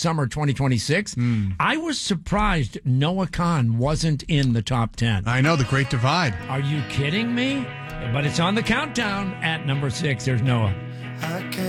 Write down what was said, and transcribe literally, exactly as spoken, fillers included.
summer twenty twenty-six. Mm. I was surprised Noah Khan wasn't in the top ten. I know, the Great Divide. Are you kidding me? But it's on the countdown at number six. There's Noah.